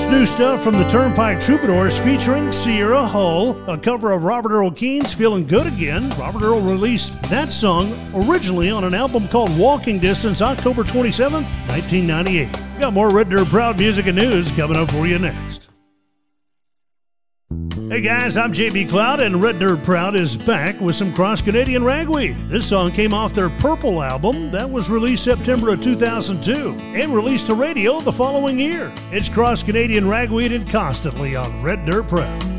That's new stuff from the Turnpike Troubadours featuring Sierra Hull, a cover of Robert Earl Keen's Feeling Good Again. Robert Earl released that song originally on an album called Walking Distance, October 27th, 1998. We got more Red Dirt Proud music and news coming up for you next. Hey guys, I'm JB Cloud, and Red Dirt Proud is back with some cross-Canadian ragweed. This song came off their Purple album that was released September of 2002 and released to radio the following year. It's cross-Canadian ragweed and constantly on Red Dirt Proud.